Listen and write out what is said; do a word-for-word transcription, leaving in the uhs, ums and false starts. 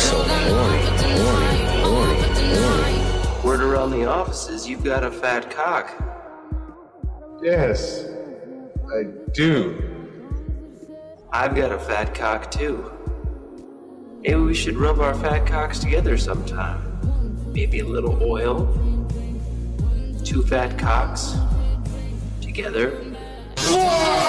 so horny, horny, horny, horny. Word around the offices, you've got a fat cock. Yes, I do. I've got a fat cock too. Maybe we should rub our fat cocks together sometime. Maybe a little oil. Two fat cocks together.